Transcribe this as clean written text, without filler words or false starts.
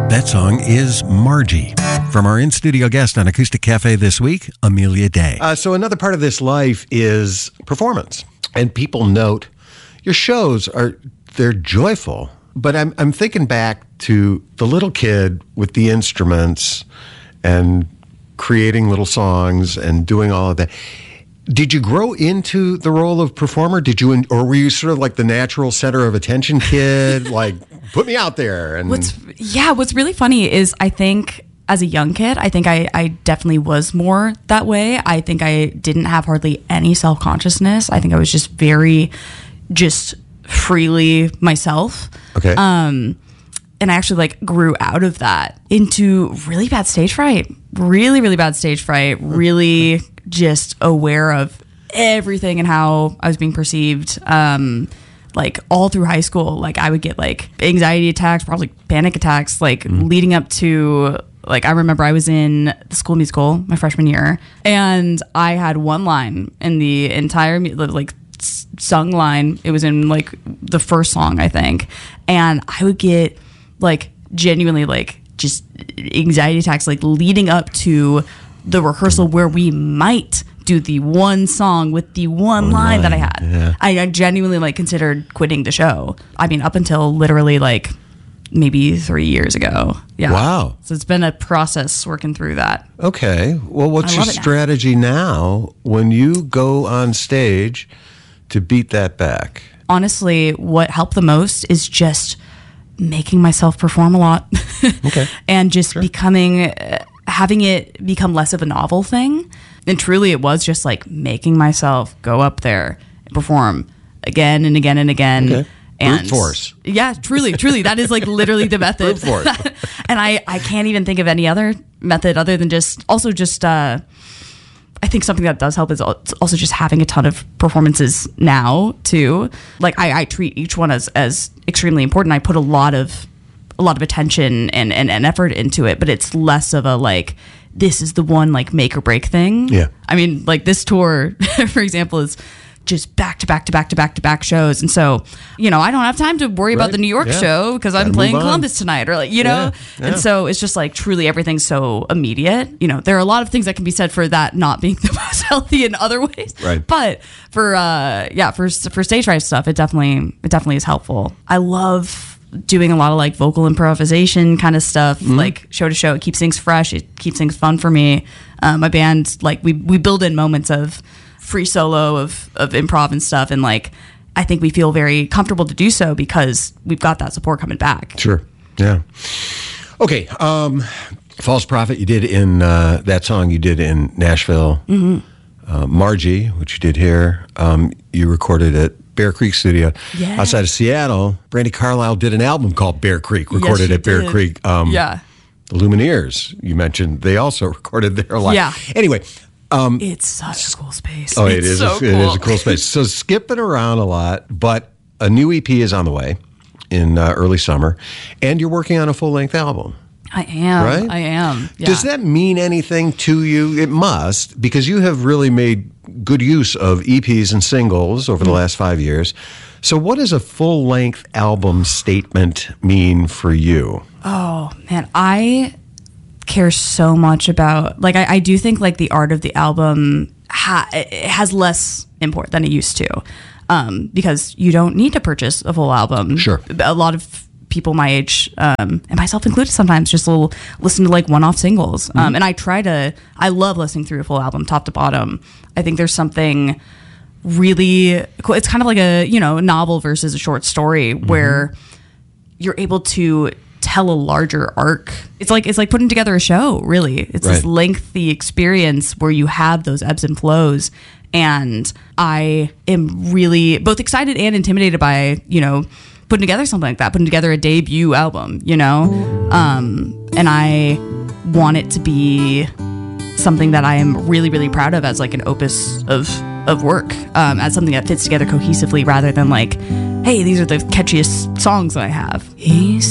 That song is Margie. From our in-studio guest on Acoustic Cafe this week, Amelia Day. So another part of this life is performance. And people note your shows they're joyful. But I'm thinking back to the little kid with the instruments and creating little songs and doing all of that. Did you grow into the role of performer? Or were you sort of like the natural center of attention kid? Like, put me out there. And what's really funny is I think as a young kid, I think I definitely was more that way. I think I didn't have hardly any self-consciousness. I think I was just very, just freely myself. Okay. And I actually grew out of that into really bad stage fright. Really, really bad stage fright. Really just aware of everything and how I was being perceived. All through high school, I would get anxiety attacks, probably panic attacks, leading up to I remember I was in the School Musical my freshman year, and I had one line in the entire sung line. It was in the first song, I think, and I would get genuinely just anxiety attacks leading up to the rehearsal where we might do the one song with the one line that I had. Yeah. I genuinely considered quitting the show. I mean, up until literally maybe 3 years ago. Yeah. Wow. So it's been a process working through that. Okay. Well, what's your strategy now when you go on stage to beat that back? Honestly, what helped the most is just making myself perform a lot. Okay. And just having it become less of a novel thing. And truly it was just making myself go up there and perform again and again and again. Okay. And brute force. Yeah, truly. That is literally the method. Brute force. And I can't even think of any other method other than I think something that does help is also just having a ton of performances now too. I treat each one as extremely important. I put a lot of attention and effort into it, but it's less of a this is the one make or break thing. Yeah. I mean, this tour, for example, is just back to back to back to back to back shows. And so, I don't have time to worry about the New York show because I'm playing Columbus tonight or Yeah. And so it's just truly everything's so immediate. There are a lot of things that can be said for that not being the most healthy in other ways. Right. But for stage fright stuff, it definitely is helpful. I love doing a lot of vocal improvisation kind of stuff, show to show. It keeps things fresh. It keeps things fun for me. My band, we build in moments of free solo of improv and stuff, and I think we feel very comfortable to do so because we've got that support coming back. Sure. Yeah. Okay. False Prophet, you did in that song you did in Nashville. Mm-hmm. Margie, which you did here, you recorded at Bear Creek Studio outside of Seattle. Brandi Carlile did an album called Bear Creek, recorded at Bear Creek. The Lumineers, you mentioned, they also recorded there live. Yeah. Anyway. It's such a cool space. Oh, it is a cool space. So skipping around a lot, but a new EP is on the way in early summer, and you're working on a full-length album. I am. Right? I am. Yeah. Does that mean anything to you? It must, because you have really made good use of EPs and singles over the last 5 years. So what does a full-length album statement mean for you? Oh, man, I care so much about, I do think the art of the album it has less import than it used to, because you don't need to purchase a full album. Sure. A lot of people my age, and myself included sometimes, just listen to one-off singles. And I love listening through a full album top to bottom. I think there's something really cool. It's kind of a novel versus a short story where you're able to tell a larger arc. It's like putting together a show, really. It's this lengthy experience where you have those ebbs and flows. And I am really both excited and intimidated by, putting together something like that, putting together a debut album, and I want it to be something that I am really, really proud of as an opus of work, as something that fits together cohesively rather than hey, these are the catchiest songs that I have.